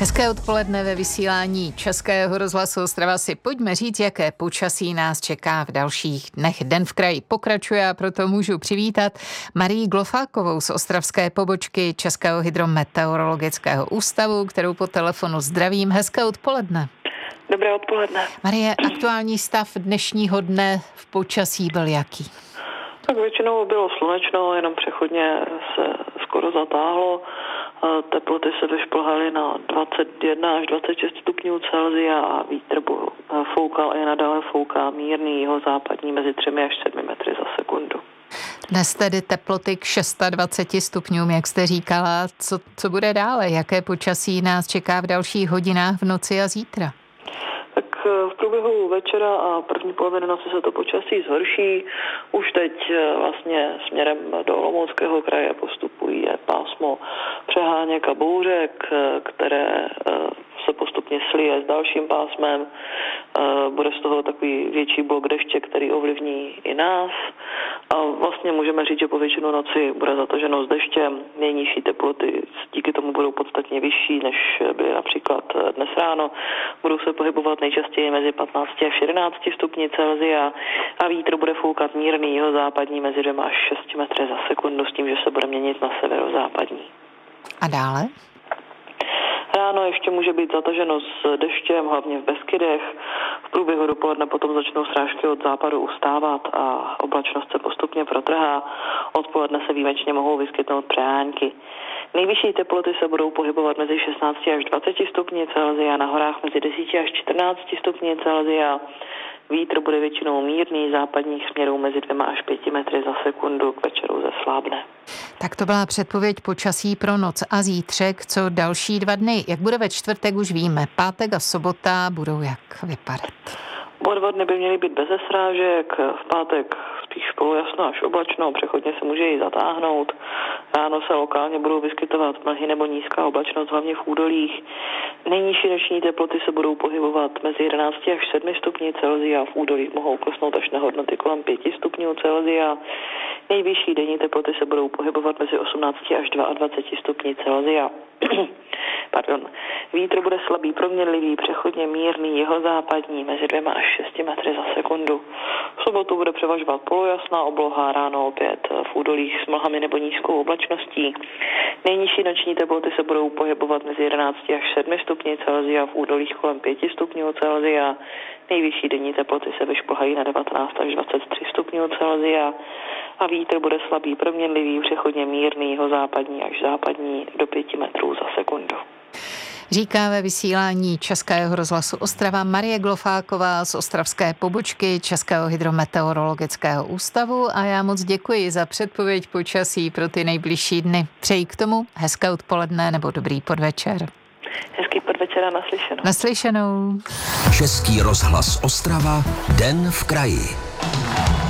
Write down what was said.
Hezké odpoledne ve vysílání Českého rozhlasu Ostrava si pojďme říct, jaké počasí nás čeká v dalších dnech. Den v kraji pokračuje a proto můžu přivítat Marii Glofákovou z ostravské pobočky Českého hydrometeorologického ústavu, kterou po telefonu zdravím. Hezké odpoledne. Dobré odpoledne. Marie, aktuální stav dnešního dne v počasí byl jaký? Tak většinou bylo slunečno, jenom přechodně se skoro zatáhlo. Teploty se vyšplhaly na 21 až 26 stupňů Celsia a vítr foukal i nadále fouká mírný jihozápadní mezi 3 až 7 metry za sekundu. Dnes tedy teploty k 26 stupňům, jak jste říkala. Co bude dále? Jaké počasí nás čeká v dalších hodinách v noci a zítra? Tak v průběhu večera a první poloviny noci se to počasí zhorší. Už teď vlastně směrem do Olomouckého kraje postupují pásmo přeháněk a bouřek, které se postupně slije s dalším pásmem. Bude z toho takový větší blok deště, který ovlivní i nás. A vlastně můžeme říct, že po většinu noci bude zataženo s deštěm. Nejnižší teploty díky tomu budou podstatně vyšší, než byly například dnes ráno. Budou se pohybovat nejčastěji mezi 15 až 11 stupni Celsia a vítr bude foukat mírný jihozápadní mezi 2 až 6 metry za sekundu s tím, že se bude měnit na severozápadní. A dále? Ráno ještě může být zataženo s deštěm, hlavně v Beskydech. V průběhu dopoledne potom začnou srážky od západu ustávat a oblačnost se postupně protrhá. Odpoledne se výjimečně mohou vyskytnout přehánky. Nejvyšší teploty se budou pohybovat mezi 16 až 20 stupni Celsia, na horách mezi 10 až 14 stupni Celsia. Vítr bude většinou mírný, západních směrů mezi 2 až 5 metry za sekundu, k večeru zeslábne. Tak to byla předpověď počasí pro noc a zítřek. Co další 2 dny? Jak bude ve čtvrtek, už víme. Pátek a sobota budou jak vypadat? Oba 2 dny by měly být bez srážek. V pátek spíš polojasno až oblačno, přechodně se může i zatáhnout. Ráno se lokálně budou vyskytovat mlhy nebo nízká oblačnost, hlavně v údolích. Nejnižší noční teploty se budou pohybovat mezi 11 až 7 stupni Celsia, v údolích mohou klesnout až na hodnoty kolem 5 stupňů Celsia. Nejvyšší denní teploty se budou pohybovat mezi 18 až 22 stupni Celsia. Vítr bude slabý, proměnlivý, přechodně mírný, jihozápadní mezi 2 až 6 metry za sekundu. V sobotu bude převažovat polojasná obloha, ráno opět v údolích s mlhami nebo nízkou oblačností. Nejnižší noční teploty se budou pohybovat mezi 11 až 7 stupni Celsia, v údolích kolem 5 stupňů Celsia. Nejvyšší denní teploty se vyšplhají na 19 až 23 stupňů Celsia a vítr bude slabý, proměnlivý, přechodně mírný, jihozápadní až západní do 5 metrů za sekundu. Říká ve vysílání Českého rozhlasu Ostrava Marie Glofáková z ostravské pobočky Českého hydrometeorologického ústavu a já moc děkuji za předpověď počasí pro ty nejbližší dny. Přeji k tomu hezké odpoledne nebo dobrý podvečer. Hezký podvečer a naslyšenou. Naslyšenou. Český rozhlas Ostrava, Den v kraji.